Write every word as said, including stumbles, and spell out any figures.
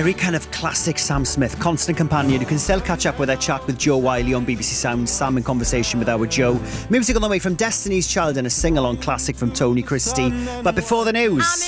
Very kind of classic Sam Smith, constant companion. You can still catch up with their chat with Joe Wiley on B B C Sound, Sam in conversation with our Joe. Music on the way from Destiny's Child and a sing-along classic from Tony Christie. But before the news...